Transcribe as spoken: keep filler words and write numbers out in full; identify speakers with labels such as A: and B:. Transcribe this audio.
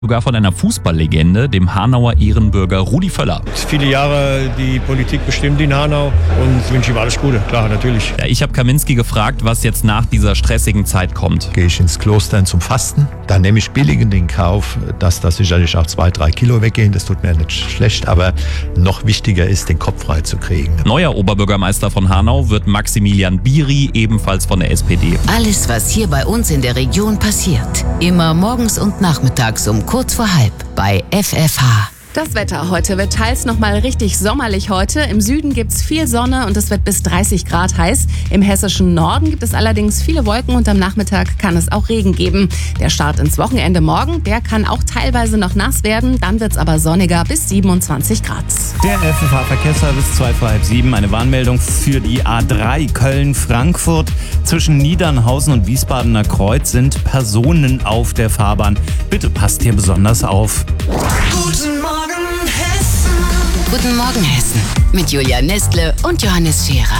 A: Sogar von einer Fußballlegende, dem Hanauer Ehrenbürger Rudi Völler.
B: Viele Jahre die Politik bestimmt in Hanau und wünsche ihm alles Gute, klar, natürlich.
A: Ja, ich habe Kaminski gefragt, was jetzt nach dieser stressigen Zeit kommt.
C: Gehe ich ins Kloster zum Fasten, dann nehme ich billigend in Kauf, dass da sicherlich auch zwei, drei Kilo weggehen, das tut mir nicht schlecht, aber noch wichtiger ist, den Kopf frei zu kriegen.
A: Neuer Oberbürgermeister von Hanau wird Maximilian Biri, ebenfalls von der S P D.
D: Alles, was hier bei uns in der Region passiert, immer morgens und nachmittags um kurz vor halb bei F F H.
E: Das Wetter heute wird teils nochmal richtig sommerlich heute. Im Süden gibt es viel Sonne und es wird bis dreißig Grad heiß. Im hessischen Norden gibt es allerdings viele Wolken und am Nachmittag kann es auch Regen geben. Der Start ins Wochenende morgen, der kann auch teilweise noch nass werden. Dann wird es aber sonniger bis siebenundzwanzig Grad.
F: Der F F H-Verkehrsservice zwei vor halb sieben. Eine Warnmeldung für die A drei Köln-Frankfurt. Zwischen Niedernhausen und Wiesbadener Kreuz sind Personen auf der Fahrbahn. Bitte passt hier besonders auf.
G: Guten Morgen, Hessen.
D: Guten Morgen, Hessen. Mit Julia Nestle und Johannes Scherer.